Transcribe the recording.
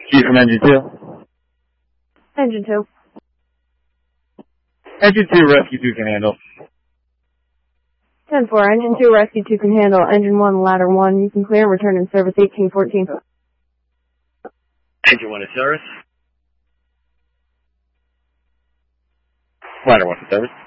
Chief from Engine 2. Engine 2. Engine 2, Rescue 2 can handle. 10-4, Engine 2, Rescue 2 can handle. Engine 1, Ladder 1, you can clear and return in service 1814. Engine 1 in service. Ladder 1 in service.